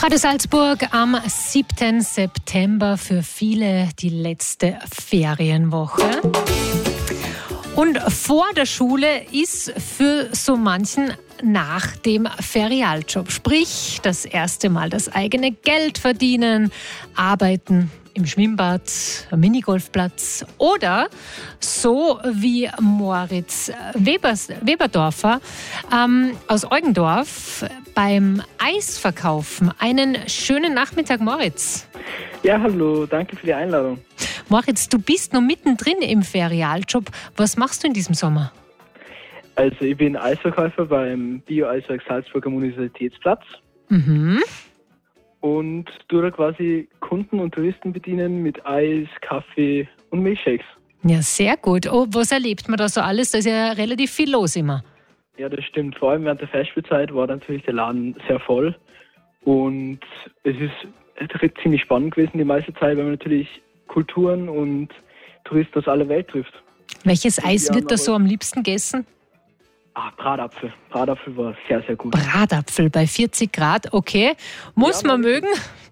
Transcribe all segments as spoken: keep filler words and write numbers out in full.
Radio Salzburg am siebten September, für viele die letzte Ferienwoche. Und vor der Schule ist für so manchen nach dem Ferialjob, sprich das erste Mal das eigene Geld verdienen, arbeiten im Schwimmbad, am Minigolfplatz oder so wie Moritz Webers, Weberdorfer ähm, aus Eugendorf beim Eisverkaufen. Einen schönen Nachmittag, Moritz. Ja, hallo, danke für die Einladung. Moritz, du bist noch mittendrin im Ferialjob. Was machst du in diesem Sommer? Also ich bin Eisverkäufer beim Bio-Eiswerk Salzburg am Universitätsplatz. Mhm. Und tue da quasi Kunden und Touristen bedienen mit Eis, Kaffee und Milchshakes. Ja, sehr gut. Oh, was erlebt man da so alles? Da ist ja relativ viel los immer. Ja, das stimmt. Vor allem während der Festspielzeit war natürlich der Laden sehr voll. Und es ist ziemlich spannend gewesen die meiste Zeit, weil man natürlich Kulturen und Touristen aus aller Welt trifft. Welches Eis Ja, wird da aber- so am liebsten gegessen? Ah, Bratapfel. Bratapfel war sehr, sehr gut. Bratapfel bei vierzig Grad, okay. Muss Ja, man na, mögen.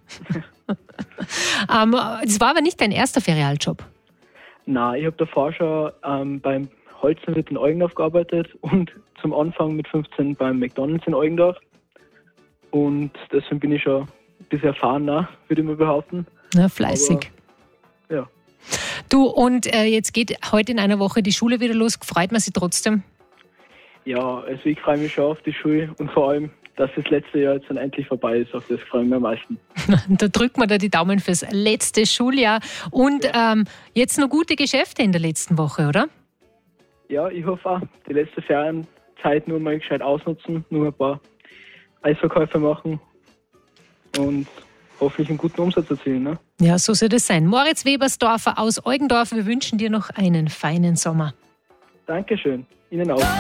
ähm, das war aber nicht dein erster Ferialjob. Na, ich habe davor schon ähm, beim Holzenwirt in Eugendorf gearbeitet und zum Anfang mit fünfzehn beim McDonalds in Eugendorf. Und deswegen bin ich schon ein bisschen erfahrener, würde ich mal behaupten. Na, fleißig. Aber, ja. Du, und äh, jetzt geht heute in einer Woche die Schule wieder los. Freut man sich trotzdem? Ja, also ich freue mich schon auf die Schule und vor allem, dass das letzte Jahr jetzt dann endlich vorbei ist. Auf das freue ich mich am meisten. Da drückt man da die Daumen fürs letzte Schuljahr. Und ähm, jetzt noch gute Geschäfte in der letzten Woche, oder? Ja, ich hoffe auch, die letzte Ferienzeit nur mal gescheit ausnutzen, nur ein paar Eisverkäufe machen und hoffentlich einen guten Umsatz erzielen. Ne? Ja, so soll das sein. Moritz Webersdorfer aus Eugendorf, wir wünschen dir noch einen feinen Sommer. Dankeschön. Ihnen auch.